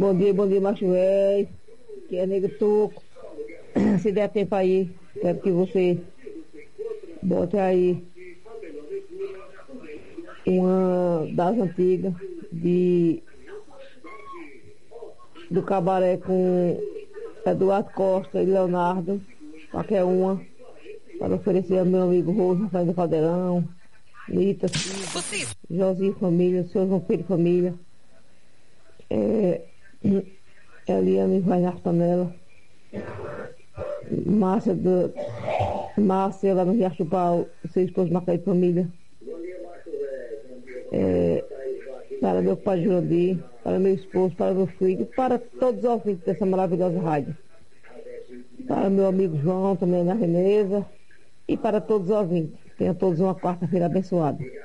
Bom dia, macho velho, que é nego toco. Se der tempo aí, quero que você bote aí uma das antigas do cabaré com Eduardo Costa e Leonardo, qualquer uma, para oferecer ao meu amigo Rosa, Rafael do Caldeirão, Lita, Josi Família, seu João Filho Família, Eliane vai nas panelas, Márcia lá no Riacho Pau, seu esposo Macaí Família, para meu pai Jurandir, para meu esposo, para meu filho, para todos os ouvintes dessa maravilhosa rádio, para meu amigo João também na Veneza, e para todos os ouvintes. Tenham todos uma quarta-feira abençoada.